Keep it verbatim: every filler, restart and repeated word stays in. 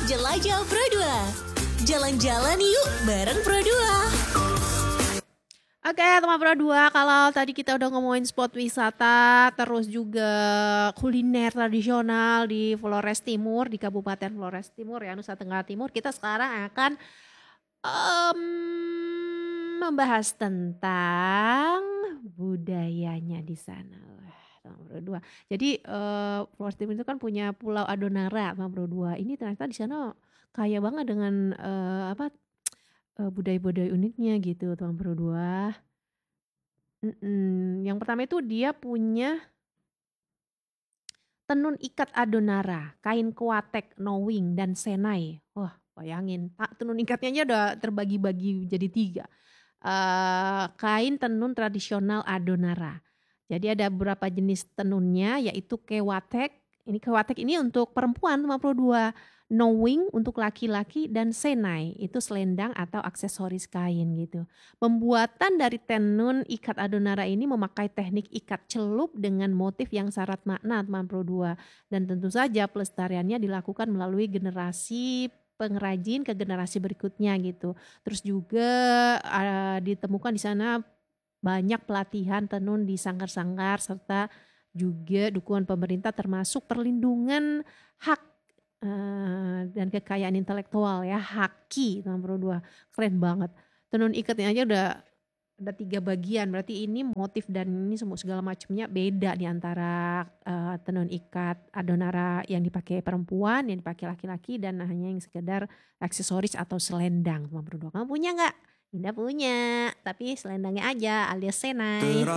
Jelajah Pro dua. Jalan-jalan yuk bareng Pro dua. Oke teman Pro dua, kalau tadi kita udah ngomongin spot wisata, terus juga kuliner tradisional di Flores Timur, di Kabupaten Flores Timur ya, Nusa Tenggara Timur. Kita sekarang akan um, membahas tentang budayanya di sana. Wah, teman Pro dua. Jadi uh, Flores Timur itu kan punya Pulau Adonara, teman Pro dua. Ini ternyata di sana kaya banget dengan uh, apa? budaya-budaya uniknya gitu teman Pro dua. Mm-mm. Yang pertama itu dia punya tenun ikat Adonara, kain kuatek, knowing, dan senai. Wah bayangin, tenun ikatnya aja udah terbagi-bagi jadi tiga. Uh, kain tenun tradisional Adonara. Jadi ada beberapa jenis tenunnya, yaitu kewatek. Ini kewatek ini untuk perempuan lima puluh dua, knowing untuk laki-laki, dan senai itu selendang atau aksesoris kain gitu. Pembuatan dari tenun ikat Adonara ini memakai teknik ikat celup dengan motif yang syarat makna lima puluh dua, dan tentu saja pelestariannya dilakukan melalui generasi pengrajin ke generasi berikutnya gitu. Terus juga uh, ditemukan di sana banyak pelatihan tenun di sanggar-sanggar serta juga dukungan pemerintah termasuk perlindungan hak uh, dan kekayaan intelektual ya, haki nomor dua. Keren banget. Tenun ikatnya aja udah ada tiga bagian, berarti ini motif dan ini semua segala macamnya beda di antara uh, tenun ikat Adonara yang dipakai perempuan, yang dipakai laki-laki, dan hanya yang sekedar aksesoris atau selendang. Nomor dua, kamu punya nggak? Tidak punya, tapi selendangnya aja alias senai.